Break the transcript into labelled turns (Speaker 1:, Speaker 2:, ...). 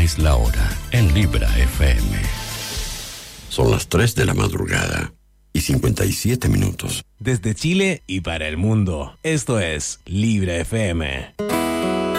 Speaker 1: Esta es la hora en Libra FM. Son las 3 de la madrugada y 57 minutos.
Speaker 2: Desde Chile y para el mundo, esto es Libra FM.